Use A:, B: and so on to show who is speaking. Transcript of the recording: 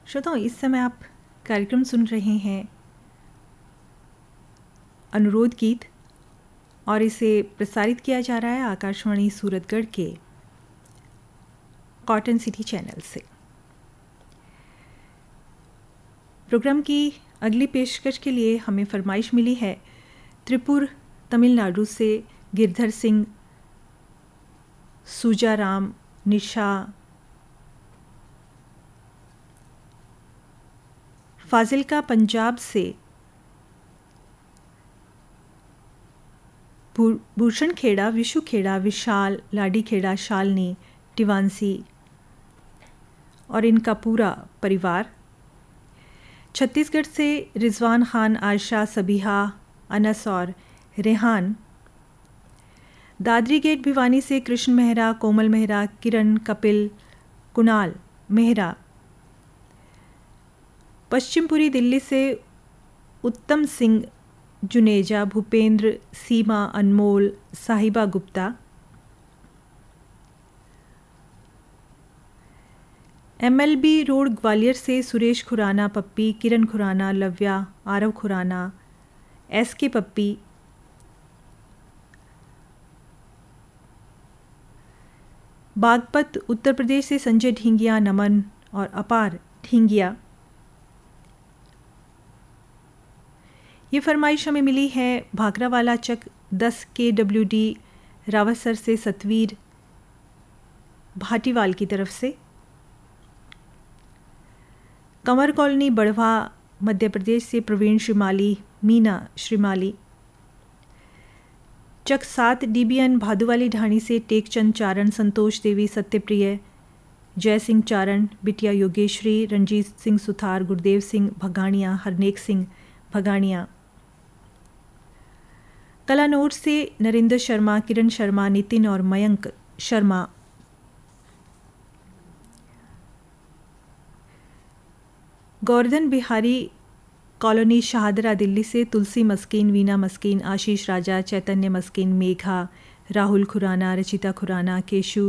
A: श्रोताओं, इस समय आप कार्यक्रम सुन रहे हैं अनुरोध गीत और इसे प्रसारित किया जा रहा है आकाशवाणी सूरतगढ़ के कॉटन सिटी चैनल से। प्रोग्राम की अगली पेशकश के लिए हमें फरमाइश मिली है त्रिपुर तमिलनाडु से गिरधर सिंह, सुजाराम, निशा, फाजिलका पंजाब से भूषण खेड़ा, विशु खेड़ा, विशाल, लाडी खेड़ा, शालनी, टिवांसी और इनका पूरा परिवार। छत्तीसगढ़ से रिजवान खान, आयशा, सबीहा, अनस और रेहान। दादरी गेट भिवानी से कृष्ण मेहरा, कोमल मेहरा, किरण, कपिल, कुणाल मेहरा। पश्चिमपुरी दिल्ली से उत्तम सिंह, जुनेजा, भूपेंद्र, सीमा, अनमोल, साहिबा गुप्ता। MLB रोड ग्वालियर से सुरेश खुराना, पप्पी, किरण खुराना, लव्या, आरव खुराना, SK पप्पी। बागपत उत्तर प्रदेश से संजय ढींगिया, नमन और अपार ढींगिया। ये फरमाइश हमें मिली है भाखरावाला चक 10 KWD रावसर से सतवीर भाटीवाल की तरफ से। कंवर कॉलोनी बढ़वा मध्य प्रदेश से प्रवीण श्रीमाली, मीना श्रीमाली। चक 7 DBN भादुवाली ढाणी से टेकचंद चारण, संतोष देवी, सत्यप्रिय, जय सिंह चारण, बिटिया योगेश्वरी, रंजीत सिंह सुथार, गुरदेव सिंह भगाणिया, हरनेक सिंह भगाणिया। कलानौर से नरेंद्र शर्मा, किरण शर्मा, नितिन और मयंक शर्मा। गोवर्धन बिहारी कॉलोनी शाहदरा दिल्ली से तुलसी मस्कीन, वीना मस्कीन, आशीष राजा, चैतन्य मस्कीन, मेघा, राहुल खुराना, रचिता खुराना, केशु